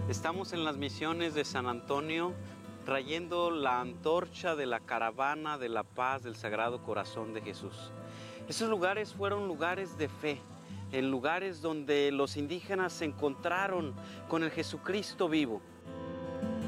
Estamos en las misiones de San Antonio, trayendo la antorcha de la caravana de la paz del Sagrado Corazón de Jesús. Esos lugares fueron lugares de fe, en lugares donde los indígenas se encontraron con el Jesucristo vivo.